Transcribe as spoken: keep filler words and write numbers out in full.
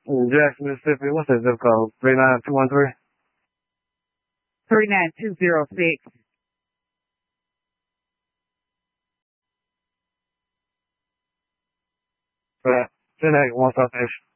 In Jackson, Mississippi. What's that zip code? three nine two one three? three nine two zero six. Right. Send that one stop station.